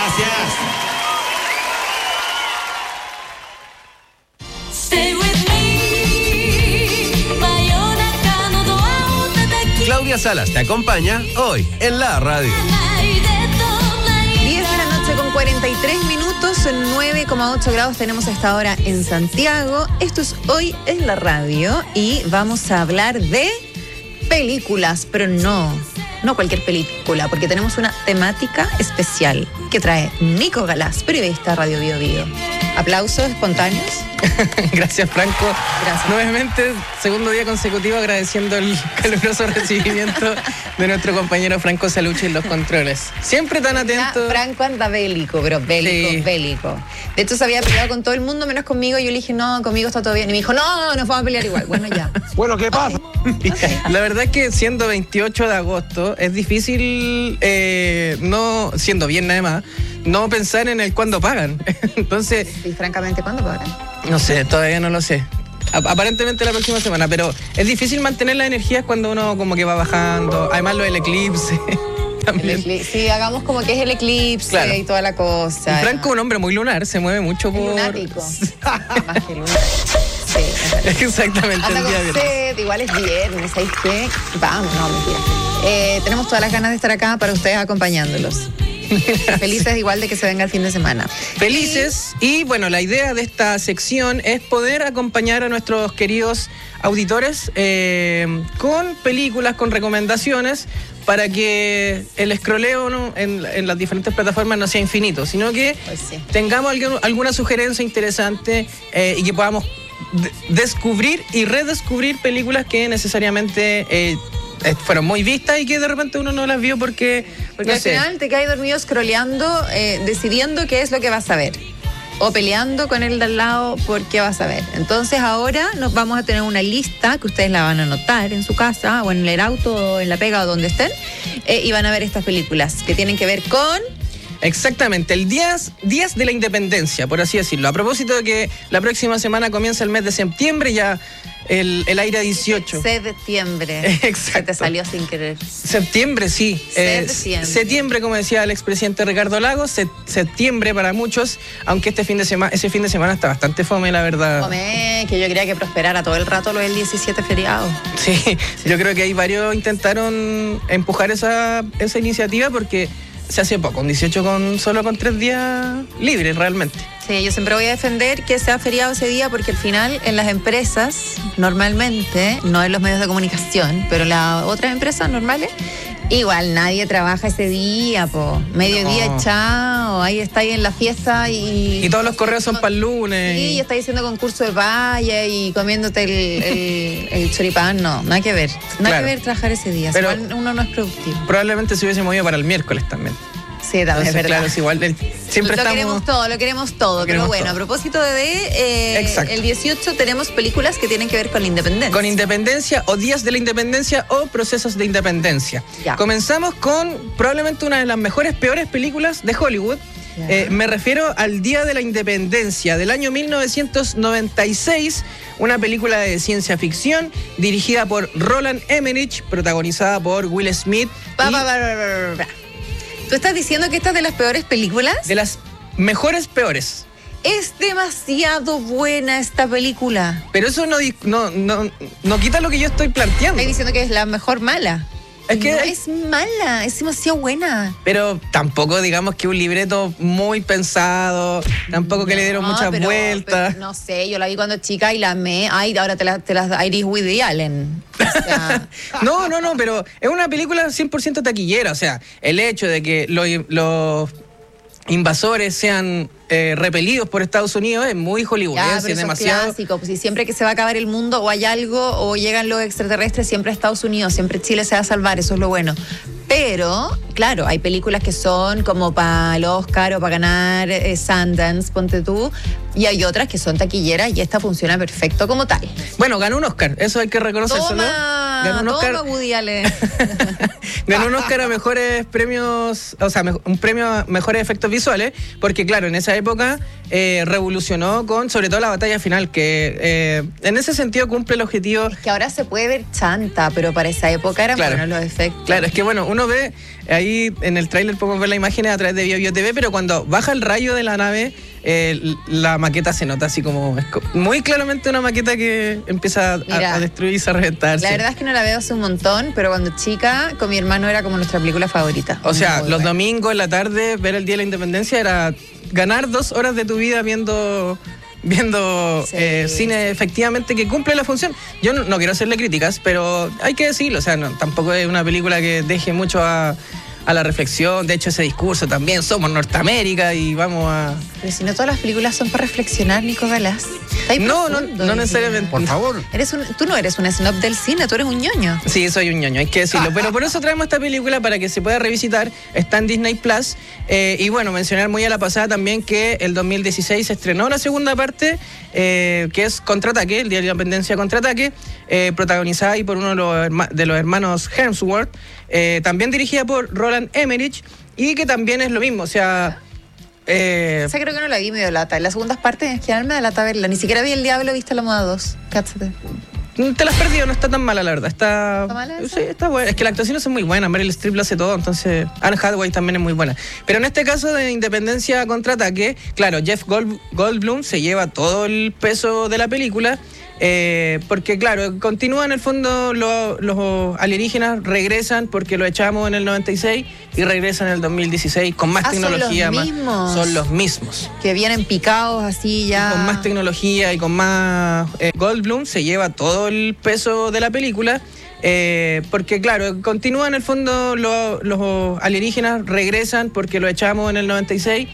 Gracias. Claudia Salas te acompaña hoy en la radio. 10 de la noche con 43 minutos, 9,8 grados tenemos a esta hora en Santiago. Esto es Hoy en la Radio y vamos a hablar de películas, pero no cualquier película, porque tenemos una temática especial que trae Nico Galás, periodista Radio Bio Bio. Aplausos espontáneos. Gracias, Franco. Gracias. Nuevamente, segundo día consecutivo agradeciendo el caluroso recibimiento de nuestro compañero Franco Salucci en los controles. Siempre tan atento. Franco anda bélico, pero bélico, sí. Bélico. De hecho, se había peleado con todo el mundo menos conmigo. Yo le dije, no, conmigo está todo bien. Y me dijo, no, nos vamos a pelear igual. Bueno, ya. Bueno, ¿qué pasa? Okay. La verdad es que siendo 28 de agosto es difícil, no siendo viernes además, no pensar en el cuándo pagan. Entonces... Y francamente, ¿cuándo pagan? No sé, todavía no lo sé. Aparentemente la próxima semana, pero es difícil mantener las energías cuando uno como que va bajando. Además lo del eclipse. Sí, hagamos como que es el eclipse, claro. Y toda la cosa. Y Franco es un hombre muy lunar, se mueve mucho por... lunático. Más que lunar. Sí, exactamente. Anda con sed, igual es viernes, ¿sabéis qué? Vamos, no, mentira. Tenemos todas las ganas de estar acá para ustedes acompañándolos. Felices igual de que se venga el fin de semana. Felices. Y bueno, la idea de esta sección es poder acompañar a nuestros queridos auditores con películas, con recomendaciones, para que el escroleo, ¿no?, en las diferentes plataformas no sea infinito, sino que pues sí, tengamos alguna sugerencia interesante y que podamos descubrir y redescubrir películas que necesariamente fueron muy vistas y que de repente uno no las vio porque y al final te caes dormido scrolleando, decidiendo qué es lo que vas a ver, o peleando con el de al lado por qué vas a ver. Entonces ahora nos vamos a tener una lista que ustedes la van a anotar en su casa o en el auto o en la pega o donde estén, y van a ver estas películas que tienen que ver con... Exactamente, el días de la independencia, por así decirlo. A propósito de que la próxima semana comienza el mes de septiembre, ya el aire 18. Septiembre. Exacto. Se te salió sin querer. Septiembre, sí. Septiembre, como decía el expresidente Ricardo Lagos, septiembre para muchos, aunque ese fin de semana está bastante fome, la verdad. Fome, que yo quería que prosperara todo el rato lo del 17 feriado. Sí, yo creo que ahí varios intentaron empujar esa iniciativa porque... se hace poco, un 18 solo con 3 días libres realmente. Sí, yo siempre voy a defender que sea feriado ese día porque al final en las empresas, normalmente, no en los medios de comunicación, pero en las otras empresas normales, igual nadie trabaja ese día, po. Mediodía, no. Chao, ahí está ahí en la fiesta y todos los correos son para el lunes. Sí, y está haciendo concurso de valla y comiéndote el choripán, no, nada que ver. Nada que ver trabajar ese día, pero igual uno no es productivo. Probablemente se hubiese movido para el miércoles también. Sí, también es verdad. Claro, es igual. Siempre lo queremos todo. Pero bueno, todo. A propósito el 18 tenemos películas que tienen que ver con la independencia. Con independencia o días de la independencia o procesos de independencia. Ya. Comenzamos con probablemente una de las peores películas de Hollywood. Me refiero al Día de la Independencia del año 1996, una película de ciencia ficción dirigida por Roland Emmerich, protagonizada por Will Smith. ¿Tú estás diciendo que esta es de las peores películas? De las mejores peores. Es demasiado buena esta película. Pero eso no quita lo que yo estoy planteando. Estoy diciendo que es la mejor mala. Es que no es mala, es demasiado buena. Pero tampoco digamos que un libreto muy pensado, tampoco que le dieron muchas vueltas. Pero, no sé, yo la vi cuando chica y la amé. Ay, ahora te las Iris Woody Allen. O sea, no, pero es una película 100% taquillera. O sea, el hecho de que los invasores sean repelidos por Estados Unidos es muy hollywoodense, es demasiado clásico. Pues si siempre que se va a acabar el mundo o hay algo o llegan los extraterrestres, siempre Estados Unidos, siempre Chile se va a salvar, eso es lo bueno. Pero, claro, hay películas que son como para el Oscar o para ganar Sundance, ponte tú, y hay otras que son taquilleras y esta funciona perfecto como tal. Bueno, ganó un Oscar, eso hay que reconocerlo. Ganó un Oscar. Woody Allen. Ganó un Oscar a mejores premios, o sea, un premio a mejores efectos visuales, porque claro, en esa época revolucionó con, sobre todo la batalla final, que en ese sentido cumple el objetivo. Es que ahora se puede ver chanta, pero para esa época eran buenos los efectos. Claro, es que bueno, uno ve Ahí en el tráiler podemos ver las imágenes a través de BioBio TV, pero cuando baja el rayo de la nave, la maqueta se nota así como muy claramente una maqueta que empieza a destruirse, a reventarse. La verdad es que no la veo hace un montón, pero cuando chica con mi hermano era como nuestra película favorita. O sea, los domingos en la tarde, ver el Día de la Independencia era ganar 2 horas de tu vida viendo cine efectivamente que cumple la función. Yo no quiero hacerle críticas, pero hay que decirlo, o sea, tampoco es una película que deje mucho a la reflexión. De hecho, ese discurso también, somos Norteamérica y vamos a... Pero si no todas las películas son para reflexionar, Nico Galás. No necesariamente. Por favor. Tú no eres un snob del cine, tú eres un ñoño. Sí, soy un ñoño, hay que decirlo. Pero por eso traemos esta película, para que se pueda revisitar. Está en Disney Plus. Y bueno, mencionar muy a la pasada también que el 2016 se estrenó la segunda parte, que es Contraataque, el Día de la Independencia Contraataque, protagonizada ahí por uno de los hermanos Hemsworth, también dirigida por Roland Emmerich, y que también es lo mismo, o sea... creo que no la vi, medio lata. En las segundas partes es que alma de lata verla. Ni siquiera vi El Diablo, viste La Moda 2. Cátsate. Te la has perdido, no está tan mala, la verdad. ¿Está mala esa? Sí, está buena. Es que la actuación es muy buena. Meryl Streep lo hace todo, entonces Anne Hathaway también es muy buena. Pero en este caso de Independencia Contraataque, claro, Jeff Goldblum se lleva todo el peso de la película, porque claro, continúa en el fondo, los alienígenas regresan porque lo echamos en el 96 y regresan en el 2016 con más tecnología. Son los mismos. Que vienen picados así ya. Con más tecnología y con más... Goldblum se lleva todo el peso de la película, porque claro, continúa en el fondo, los alienígenas regresan porque lo echamos en el 96